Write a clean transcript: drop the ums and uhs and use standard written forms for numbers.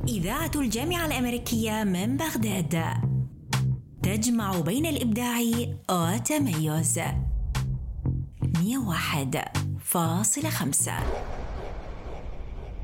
إذاعة الجامعة الأمريكية من بغداد، تجمع بين الإبداع والتميز. 101.5